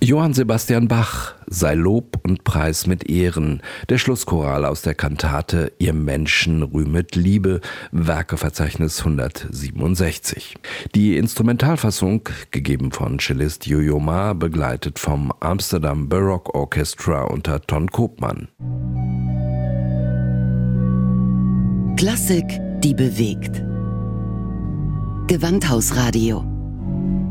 Johann Sebastian Bach, sei Lob und Preis mit Ehren, der Schlusschoral aus der Kantate Ihr Menschen rühmet Liebe, Werkeverzeichnis 167. Die Instrumentalfassung, gegeben von Cellist Yo-Yo Ma, begleitet vom Amsterdam Baroque Orchestra unter Ton Koopman. Klassik, die bewegt. Gewandhausradio